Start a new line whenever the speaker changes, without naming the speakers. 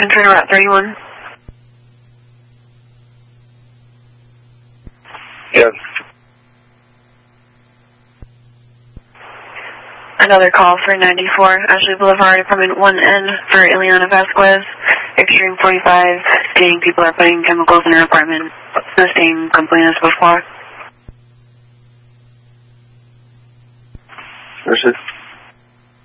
Control Route 31.
Yes.
Another call for 94 Ashley Boulevard, apartment 1N for Ileana Vasquez. Extreme 45, stating people are putting chemicals in her apartment. The same complaint as before.
This is